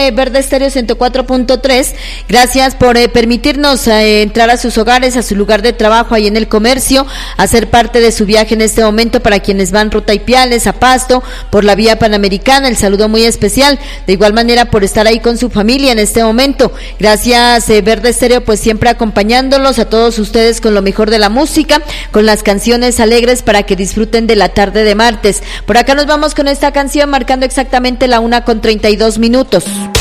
de Verde Estéreo 104.3. Gracias por permitirnos entrar a sus hogares, a su lugar de trabajo, ahí en el comercio, hacer parte de su viaje en este momento para quienes van ruta Ipiales, a Pasto, por la vía Panamericana. El saludo muy especial. De igual manera por estar ahí con su familia en este momento. Gracias Verde Estéreo, pues siempre acompañándolos a todos ustedes con lo mejor de la música, con las canciones alegres para que disfruten de la tarde de martes. Por acá nos vamos con esta canción marcando exactamente la 1:32 minutos.